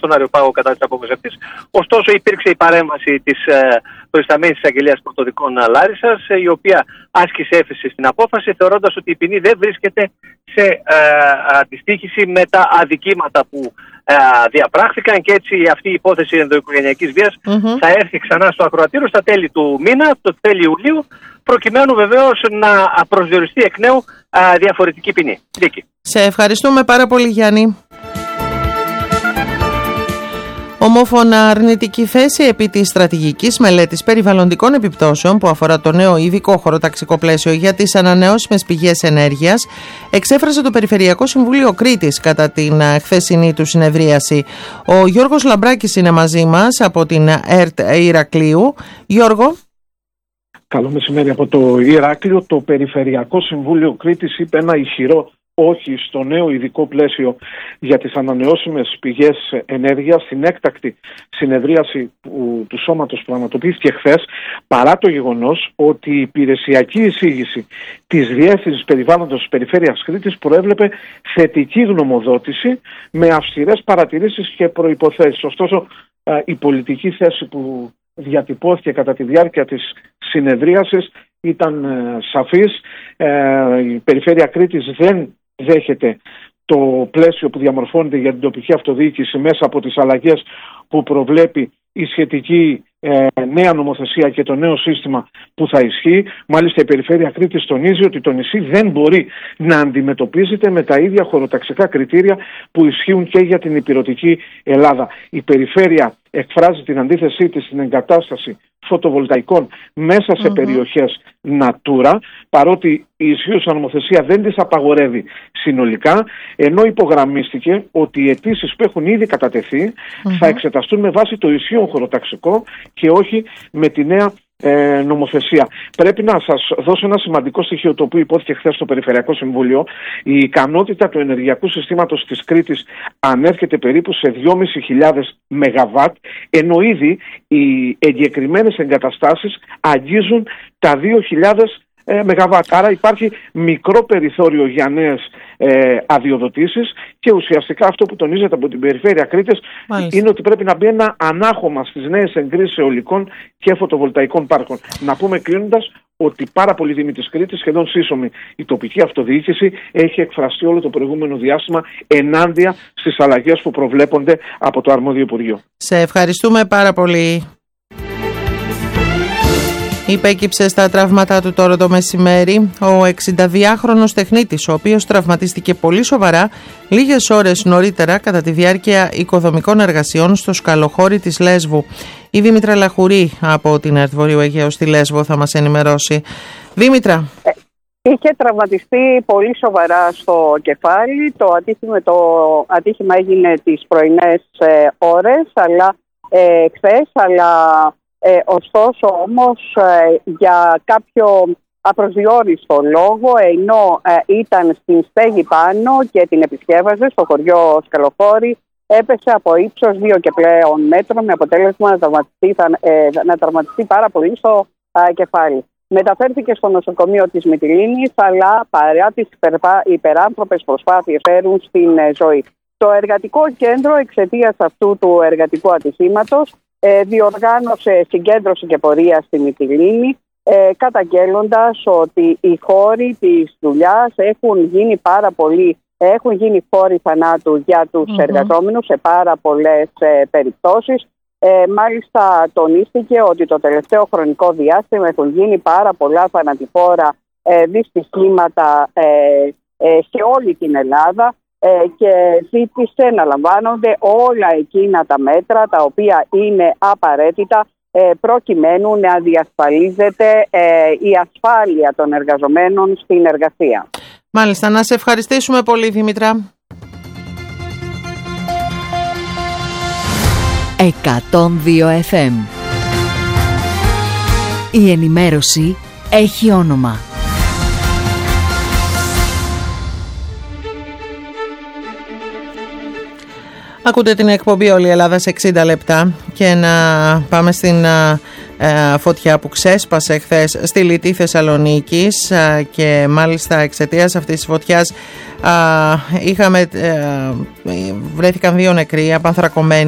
στον Αριοπάγο κατά της απόφασης αυτής. Ωστόσο, υπήρξε η παρέμβαση της προϊσταμένης εισαγγελίας πρωτοδικών Λάρισσας, η οποία άσκησε έφεση στην απόφαση, θεωρώντας ότι η ποινή δεν βρίσκεται σε αντιστοίχηση με τα αδικήματα που διαπράχθηκαν, και έτσι αυτή η υπόθεση ενδοοικογενειακής βίας θα έρθει ξανά στο ακροατήριο στα τέλη του μήνα, το τέλη Ιουλίου, προκειμένου βεβαίως να προσδιοριστεί εκ νέου διαφορετική ποινή. Δίκη. Σε ευχαριστούμε πάρα πολύ, Γιάννη. Ομόφωνα αρνητική θέση επί της στρατηγικής μελέτης περιβαλλοντικών επιπτώσεων που αφορά το νέο ειδικό χωροταξικό πλαίσιο για τις ανανεώσιμες πηγές ενέργειας εξέφρασε το Περιφερειακό Συμβούλιο Κρήτης κατά την χθεσινή του συνεδρίαση. Ο Γιώργος Λαμπράκης είναι μαζί μας από την ΕΡΤ Ηρακλείου. Γιώργο. Καλό μεσημέρι από το Ηράκλειο. Το Περιφερειακό Συμβούλιο Κρήτης είπε ένα ηχηρό όχι στο νέο ειδικό πλαίσιο για τις ανανεώσιμες πηγές ενέργειας στην έκτακτη συνεδρίαση του Σώματος που πραγματοποιήθηκε χθες, παρά το γεγονός ότι η υπηρεσιακή εισήγηση της Διεύθυνσης Περιβάλλοντος της Περιφέρειας Κρήτης προέβλεπε θετική γνωμοδότηση με αυστηρές παρατηρήσεις και προϋποθέσεις. Ωστόσο, η πολιτική θέση που διατυπώθηκε κατά τη διάρκεια της συνεδρίασης ήταν σαφής. Η Περιφέρεια Κρήτης δεν δέχεται το πλαίσιο που διαμορφώνεται για την τοπική αυτοδιοίκηση μέσα από τις αλλαγές που προβλέπει η σχετική νέα νομοθεσία και το νέο σύστημα που θα ισχύει. Μάλιστα η Περιφέρεια Κρήτης τονίζει ότι το νησί δεν μπορεί να αντιμετωπίζεται με τα ίδια χωροταξικά κριτήρια που ισχύουν και για την ηπειρωτική Ελλάδα. Η Περιφέρεια εκφράζει την αντίθεσή της στην εγκατάσταση φωτοβολταϊκών μέσα σε περιοχές Natura, παρότι η ισχύουσα νομοθεσία δεν τις απαγορεύει συνολικά, ενώ υπογραμμίστηκε ότι οι αιτήσεις που έχουν ήδη κατατεθεί θα εξεταστούν με βάση το ισχύον χωροταξικό και όχι με τη νέα νομοθεσία. Πρέπει να σας δώσω ένα σημαντικό στοιχείο το οποίο υπόθηκε χθες στο Περιφερειακό Συμβούλιο. Η ικανότητα του ενεργειακού συστήματος της Κρήτης ανέρχεται περίπου σε 2.500 ΜΒ, ενώ ήδη οι εγκεκριμένες εγκαταστάσεις αγγίζουν τα 2.000 ΜΒ. Άρα υπάρχει μικρό περιθώριο για νέες αδειοδοτήσεις και ουσιαστικά αυτό που τονίζεται από την Περιφέρεια Κρήτης είναι ότι πρέπει να μπει ένα ανάχωμα στις νέες εγκρίσεις αιωλικών και φωτοβολταϊκών πάρκων. Να πούμε κλείνοντας ότι πάρα πολλοί δήμοι της Κρήτης, σχεδόν σύσσωμη η τοπική αυτοδιοίκηση, έχει εκφραστεί όλο το προηγούμενο διάστημα ενάντια στις αλλαγές που προβλέπονται από το αρμόδιο Υπουργείο. Σε ευχαριστούμε πάρα πολύ. Υπέκυψε στα τραύματά του τώρα το μεσημέρι ο 62χρονος τεχνίτης, ο οποίος τραυματίστηκε πολύ σοβαρά λίγες ώρες νωρίτερα κατά τη διάρκεια οικοδομικών εργασιών στο σκαλοχώρι της Λέσβου. Η Δήμητρα Λαχουρή από την ΕΡΤ Βορείου Αιγαίου στη Λέσβο θα μας ενημερώσει. Δήμητρα. Είχε τραυματιστεί πολύ σοβαρά στο κεφάλι. Το ατύχημα έγινε τις πρωινές ώρες, χθες, αλλά ωστόσο όμως για κάποιο απροσδιόριστο λόγο, ενώ ήταν στην στέγη πάνω και την επισκέβαζε στο χωριό Σκαλοχώρι, έπεσε από ύψος 2 και πλέον μέτρων, με αποτέλεσμα να τραυματιστεί πάρα πολύ στο κεφάλι. Μεταφέρθηκε στο νοσοκομείο της Μυτιλήνης, αλλά παρά τις υπεράνθρωπες προσπάθειες φέρουν στην ζωή. Το εργατικό κέντρο, εξαιτίας αυτού του εργατικού ατυχήματος, διοργάνωσε συγκέντρωση και πορεία στη Μυτιλήνη, καταγγέλλοντας ότι οι χώροι της δουλειάς έχουν γίνει χώροι θανάτου για τους εργαζόμενους σε πάρα πολλές περιπτώσεις. Μάλιστα τονίστηκε ότι το τελευταίο χρονικό διάστημα έχουν γίνει πάρα πολλά θανατηφόρα δυστυχήματα σε όλη την Ελλάδα, και ζήτησε να λαμβάνονται όλα εκείνα τα μέτρα τα οποία είναι απαραίτητα προκειμένου να διασφαλίζεται η ασφάλεια των εργαζομένων στην εργασία. Μάλιστα, να σε ευχαριστήσουμε πολύ, Δήμητρα. 102 FM. Η ενημέρωση έχει όνομα. Ακούτε την εκπομπή «Όλη η Ελλάδα σε 60 λεπτά» και να πάμε στην φωτιά που ξέσπασε χθες στη Λιτή Θεσσαλονίκης, και μάλιστα εξαιτίας αυτής της φωτιάς βρέθηκαν 2 νεκροί απανθρακωμένοι.